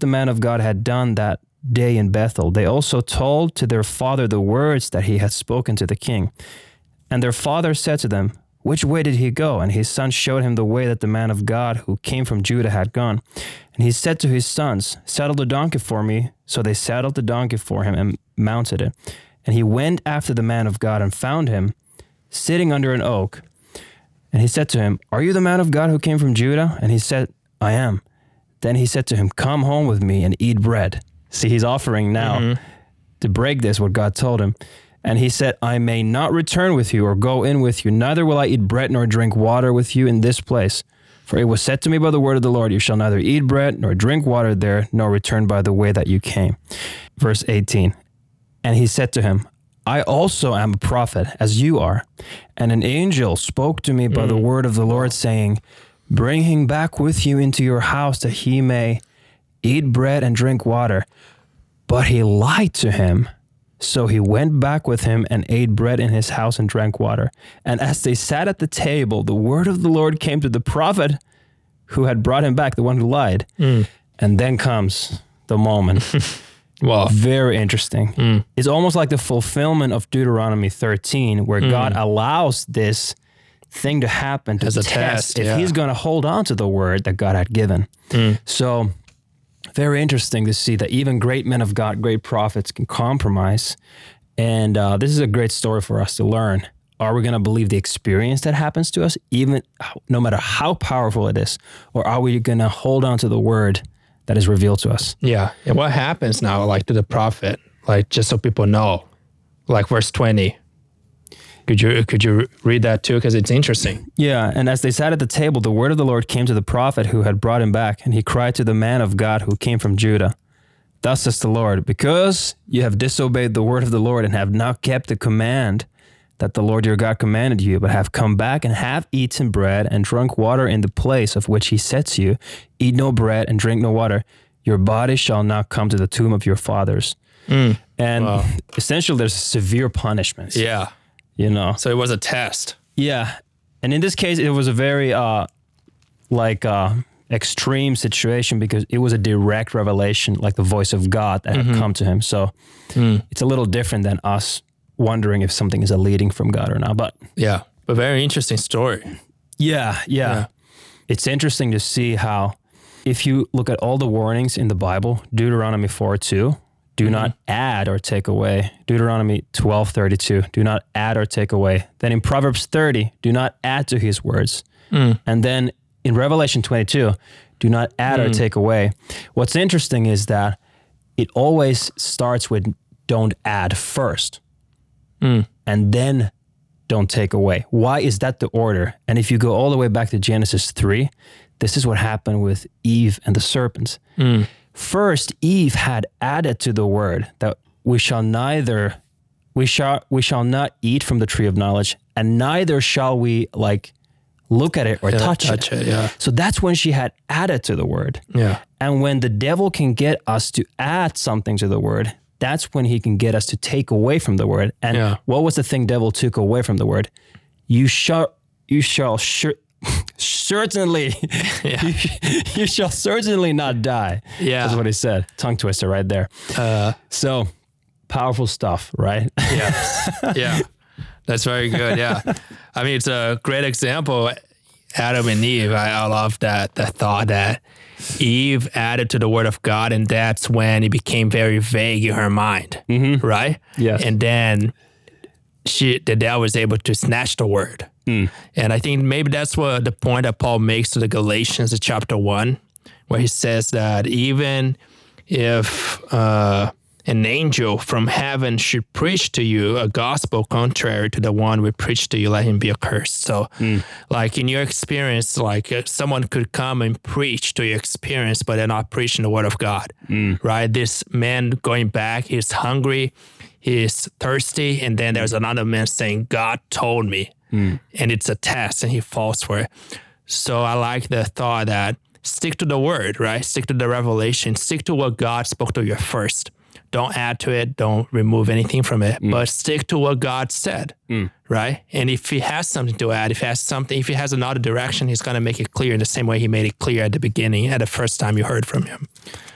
the man of God had done that day in Bethel, they also told to their father the words that he had spoken to the king. And their father said to them, which way did he go? And his son showed him the way that the man of God who came from Judah had gone. And he said to his sons, saddle the donkey for me. So they saddled the donkey for him and mounted it. And he went after the man of God and found him sitting under an oak. And he said to him, are you the man of God who came from Judah? And he said, I am. Then he said to him, come home with me and eat bread. See, he's offering now to break this, what God told him. And he said, I may not return with you or go in with you, neither will I eat bread nor drink water with you in this place. For it was said to me by the word of the Lord, you shall neither eat bread nor drink water there, nor return by the way that you came. Verse 18, and he said to him, I also am a prophet, as you are. And an angel spoke to me by the word of the Lord, saying, bring him back with you into your house, that he may eat bread and drink water. But he lied to him. So he went back with him and ate bread in his house and drank water. And as they sat at the table, the word of the Lord came to the prophet who had brought him back, the one who lied. And then comes the moment. Wow. Very interesting. It's almost like the fulfillment of Deuteronomy 13, where God allows this thing to happen to as a test test if he's going to hold on to the word that God had given. So very interesting to see that even great men of God, great prophets can compromise. And this is a great story for us to learn. Are we going to believe the experience that happens to us, even no matter how powerful it is? Or are we going to hold on to the word that is revealed to us? Yeah. And what happens now, like to the prophet, like just so people know, like verse 20, could you read that too? Because it's interesting. Yeah. And as they sat at the table, the word of the Lord came to the prophet who had brought him back. And he cried to the man of God who came from Judah. Thus says the Lord, because you have disobeyed the word of the Lord and have not kept the command that the Lord your God commanded you, but have come back and have eaten bread and drunk water in the place of which he said to you, eat no bread and drink no water, your body shall not come to the tomb of your fathers. And essentially there's severe punishments. Yeah. You know? So it was a test. Yeah. And in this case, it was a very extreme situation because it was a direct revelation, like the voice of God that had come to him. So it's a little different than us wondering if something is a leading from God or not. But yeah, but very interesting story. Yeah. It's interesting to see how, if you look at all the warnings in the Bible, Deuteronomy 4:2, do not add or take away. Deuteronomy 12:32, do not add or take away. Then in Proverbs 30, do not add to his words. And then in Revelation 22, do not add or take away. What's interesting is that it always starts with don't add first. And then don't take away. Why is that the order? And if you go all the way back to Genesis 3, this is what happened with Eve and the serpents. First, Eve had added to the word that we shall not eat from the tree of knowledge, and neither shall we look at it or touch it. Yeah. So that's when she had added to the word. Yeah. And when the devil can get us to add something to the word, that's when he can get us to take away from the word. And what was the thing devil took away from the word? You shall certainly, you shall certainly not die. Yeah. That's what he said. Tongue twister right there. So powerful stuff, right? Yeah. That's very good. Yeah. I mean, it's a great example. Adam and Eve. I love that thought that Eve added to the word of God, and that's when it became very vague in her mind, right? Yes. And then the devil was able to snatch the word. And I think maybe that's what the point that Paul makes to the Galatians in chapter 1, where he says that even if an angel from heaven should preach to you a gospel contrary to the one we preach to you, let him be accursed. So like in your experience, like someone could come and preach to your experience, but they're not preaching the word of God, right? This man going back, he's hungry, he's thirsty, and then there's another man saying, God told me, and it's a test, and he falls for it. So I like the thought that stick to the word, right? Stick to the revelation, stick to what God spoke to you first. Don't add to it. Don't remove anything from it, but stick to what God said, right? And if he has something to add, if he has another direction, he's going to make it clear in the same way he made it clear at the beginning, at the first time you heard from him.